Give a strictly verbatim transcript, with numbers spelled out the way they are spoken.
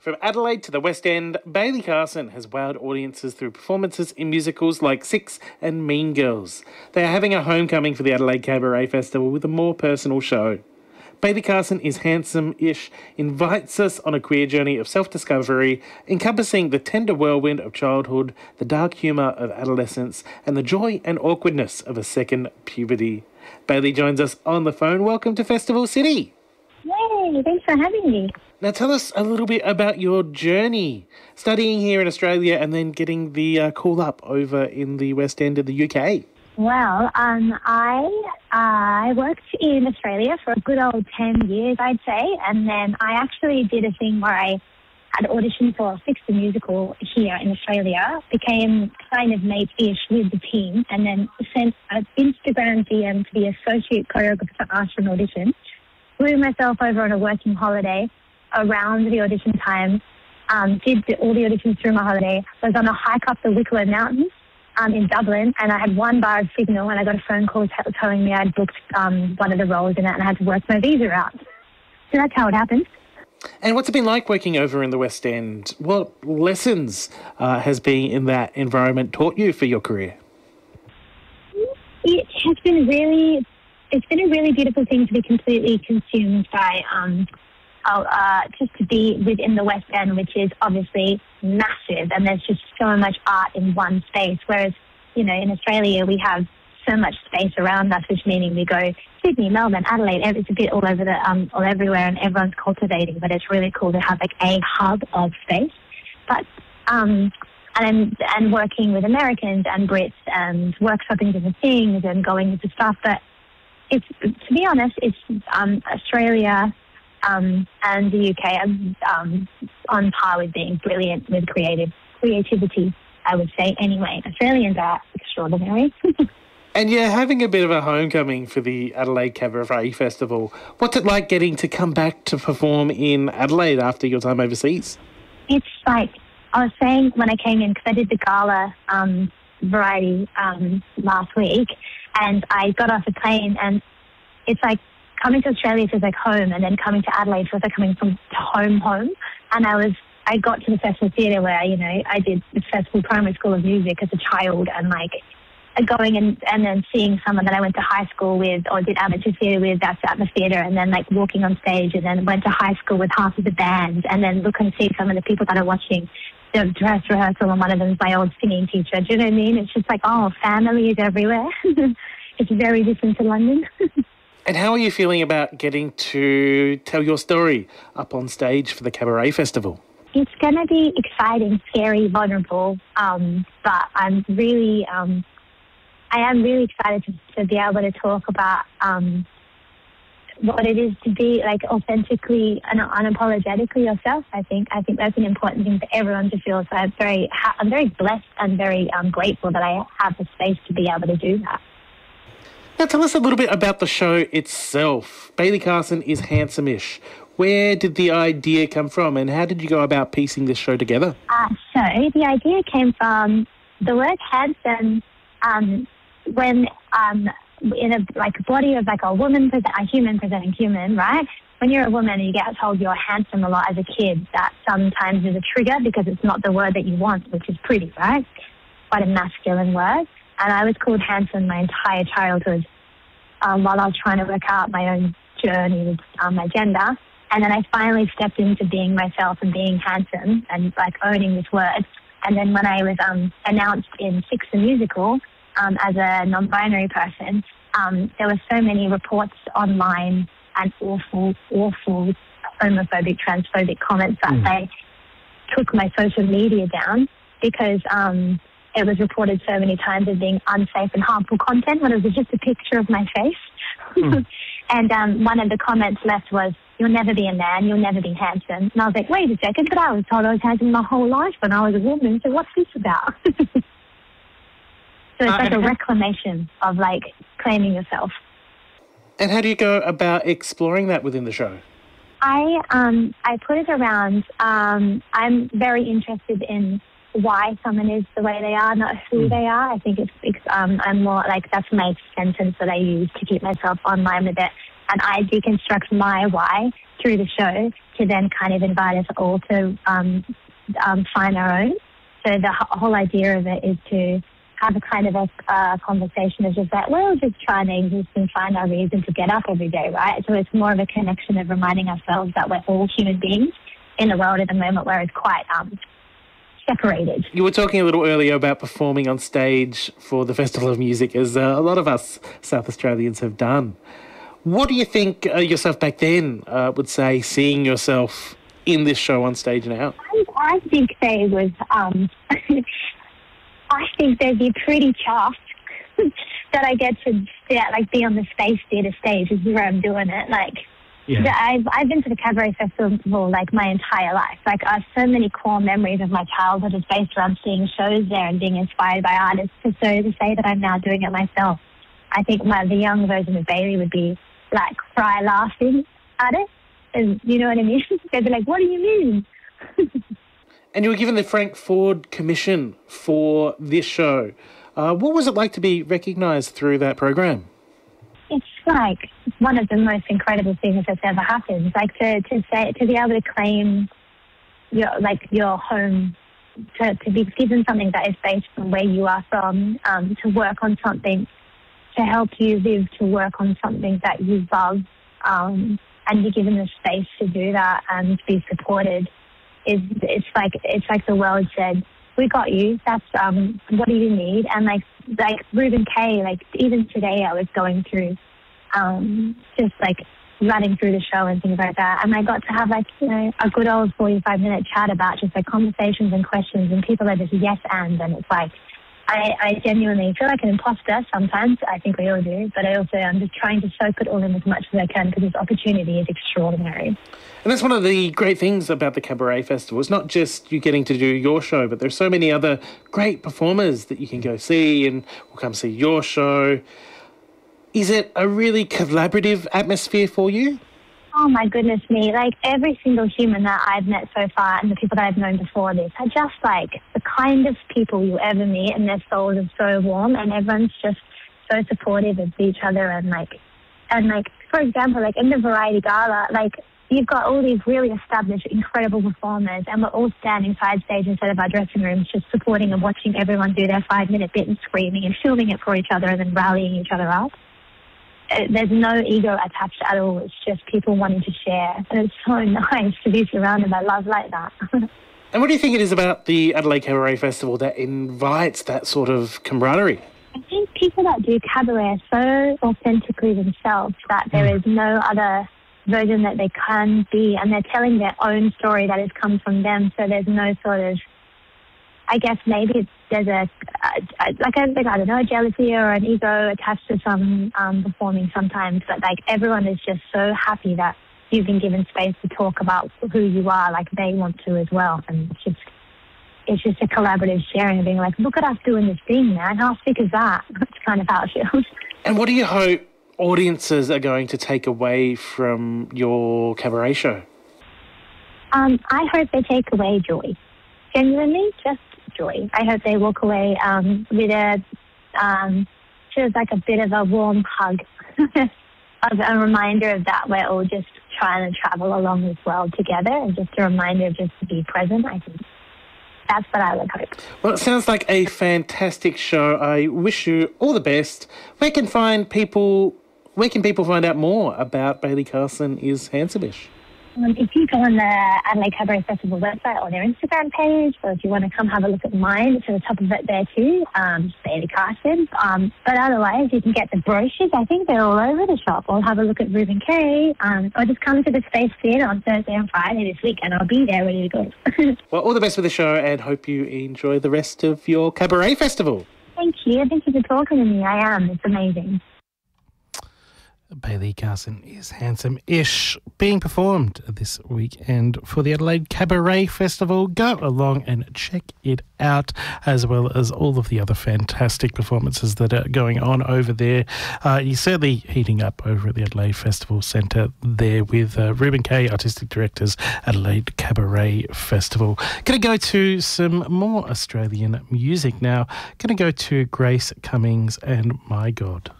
From Adelaide to the West End, Bailey Carson has wowed audiences through performances in musicals like Six and Mean Girls. They are having a homecoming for the Adelaide Cabaret Festival with a more personal show. Bailey Carson is Handsome-ish, invites us on a queer journey of self-discovery, encompassing the tender whirlwind of childhood, the dark humour of adolescence, and the joy and awkwardness of a second puberty. Bailey joins us on the phone. Welcome to Festival City. Yay, thanks for having me. Now tell us a little bit about your journey, studying here in Australia and then getting the uh, call up over in the West End of the U K. Well, um, I I worked in Australia for a good old ten years, I'd say, and then I actually did a thing where I had auditioned for Fix the Musical here in Australia, became kind of mate-ish with the team, and then sent an Instagram D M to the associate choreographer to ask for an audition. Flew myself over on a working holiday around the audition time, um, did the, all the auditions through my holiday, was on a hike up the Wicklow Mountains um, in Dublin, and I had one bar of signal, and I got a phone call t- telling me I'd booked um, one of the roles in it, and I had to work my visa out. So that's how it happened. And what's it been like working over in the West End? What lessons uh, has being in that environment taught you for your career? It has been really, it's been a really beautiful thing to be completely consumed by, um, uh, just to be within the West End, which is obviously massive, and there's just so much art in one space. Whereas, you know, in Australia we have so much space around us, which meaning we go Sydney, Melbourne, Adelaide. It's a bit all over the, um, all everywhere, and everyone's cultivating. But it's really cool to have like a hub of space. But um, and and working with Americans and Brits and workshopping different things and going into stuff. But it's, to be honest, it's um, Australia um, and the U K are um, on par with being brilliant with creative creativity, I would say. Anyway, Australians are extraordinary. And you're having a bit of a homecoming for the Adelaide Cabaret Festival. What's it like getting to come back to perform in Adelaide after your time overseas? It's like, I was saying when I came in, because I did the gala um, variety um, last week, and I got off the plane, and it's like coming to Australia feels like home, and then coming to Adelaide feels like coming from home home. And I was, I got to the Festival Theatre where, you know, I did the Festival Primary School of Music as a child, and like going and, and then seeing someone that I went to high school with or did amateur theatre with that's at the theatre, and then like walking on stage, and then went to high school with half of the band, and then look and see some of the people that are watching the dress rehearsal, and one of them is my old singing teacher. Do you know what I mean? It's just like, oh, family is everywhere. It's very different to London. And how are you feeling about getting to tell your story up on stage for the Cabaret Festival? It's going to be exciting, scary, vulnerable, um, but I'm really... Um, I am really excited to, to be able to talk about um, what it is to be like authentically and unapologetically yourself. I think I think that's an important thing for everyone to feel. So I'm very ha- I'm very blessed and very um, grateful that I have the space to be able to do that. Now tell us a little bit about the show itself. Bailey Carson is Handsome-ish. Where did the idea come from, and how did you go about piecing this show together? Uh, so the idea came from the word handsome. Um, when um, in a like body of like a woman, a human presenting human, right? When you're a woman and you get told you're handsome a lot as a kid, that sometimes is a trigger because it's not the word that you want, which is pretty, right? Quite a masculine word. And I was called handsome my entire childhood um, while I was trying to work out my own journey with um, my gender. And then I finally stepped into being myself and being handsome and like owning this word. And then when I was um, announced in Fix the Musical um, as a non-binary person, um, there were so many reports online and awful, awful homophobic, transphobic comments that mm. they took my social media down because um, it was reported so many times as being unsafe and harmful content when it was just a picture of my face. Mm. And um, one of the comments left was, "You'll never be a man, you'll never be handsome." And I was like, wait a second, but I was told I was handsome my whole life when I was a woman, so what's this about? So it's uh, like a reclamation of, like, claiming yourself. And how do you go about exploring that within the show? I um I put it around, um, I'm very interested in why someone is the way they are, not who mm. they are. I think it's, it's um I'm more, like, that's my sentence that I use to keep myself online with it. and I deconstruct my why through the show to then kind of invite us all to um, um, find our own. So the h- whole idea of it is to have a kind of a uh, conversation of just that, well, just trying to exist and find our reason to get up every day, right? So it's more of a connection of reminding ourselves that we're all human beings in the world at the moment where it's quite um, separated. You were talking a little earlier about performing on stage for the Festival of Music, as uh, a lot of us South Australians have done. What do you think uh, yourself back then uh, would say, seeing yourself in this show on stage now? I, I think they was, um, I think they'd be pretty chuffed that I get to yeah, like be on the Space Theatre stage. This is where I'm doing it. Like, yeah. I've I've been to the Cabaret Festival like my entire life. Like, I have so many core memories of my childhood is based around seeing shows there and being inspired by artists. So to say that I'm now doing it myself, I think my the young version of Bailey would be like cry laughing at it. And you know what I mean? They'd be like, "What do you mean?" And you were given the Frank Ford Commission for this show. Uh, what was it like to be recognised through that program? It's like one of the most incredible things that's ever happened. Like to, to say to be able to claim your like your home, to, to be given something that is based on where you are from, um, to work on something, to help you live, to work on something that you love, um, and be given the space to do that and to be supported. Is it's like it's like the world said, "We got you. That's um, what do you need?" And like like Reuben Kaye, like even today I was going through um, just like running through the show and things like that, and I got to have like you know a good old forty-five minute chat about just like conversations and questions, and people are just yes and, and it's like I, I genuinely feel like an imposter sometimes. I think we all do, but I also I'm just trying to soak it all in as much as I can because this opportunity is extraordinary. And that's one of the great things about the Cabaret Festival. It's not just you getting to do your show, but there's so many other great performers that you can go see and will come see your show. Is it a really collaborative atmosphere for you? Oh my goodness me, like every single human that I've met so far and the people that I've known before this are just like the kindest people you ever meet, and their souls are so warm and everyone's just so supportive of each other. And like, and like, for example, like in the Variety Gala, like you've got all these really established, incredible performers and we're all standing side stage instead of our dressing rooms just supporting and watching everyone do their five minute bit and screaming and filming it for each other and then rallying each other up. There's no ego attached at all. It's just people wanting to share. And it's so nice to be surrounded by love like that. And what do you think it is about the Adelaide Cabaret Festival that invites that sort of camaraderie? I think people that do cabaret are so authentically themselves that there is no other version that they can be, and they're telling their own story that has come from them. So there's no sort of, I guess maybe it's, there's a, a, a like, a, like, I don't know, a jealousy or an ego attached to some um, performing sometimes, but like everyone is just so happy that you've been given space to talk about who you are, like they want to as well. And it's just, it's just a collaborative sharing, being like, look at us doing this thing, man. How sick is that? That's kind of how it feels. And what do you hope audiences are going to take away from your cabaret show? Um, I hope they take away joy. Genuinely, just joy. I hope they walk away um, with a um, sort of like a bit of a warm hug, of a reminder of that we're all just trying to travel along this world together, and just a reminder of just to be present. I think that's what I would hope. Well, it sounds like a fantastic show. I wish you all the best. Where can find people? Where can people find out more about Bailey Carson is Handsome-ish? Um, if you go on the Adelaide Cabaret Festival website or their Instagram page, or if you want to come have a look at mine, it's at the top of it there too, um, Bailey Carson. Um, but otherwise, you can get the brochures. I think they're all over the shop. Or have a look at Reuben Kaye, um, or just come to the Space Theatre on Thursday and Friday this week, and I'll be there ready to go. Well, all the best with the show, and hope you enjoy the rest of your Cabaret Festival. Thank you. Thank you for talking to me. I am. It's amazing. Bailey Carson is Handsome-ish, being performed this weekend for the Adelaide Cabaret Festival. Go along and check it out, as well as all of the other fantastic performances that are going on over there. Uh, you're certainly heating up over at the Adelaide Festival Centre there with uh, Reuben Kaye, Artistic Directors, Adelaide Cabaret Festival. Going to go to some more Australian music now. Going to go to Grace Cummings and My God.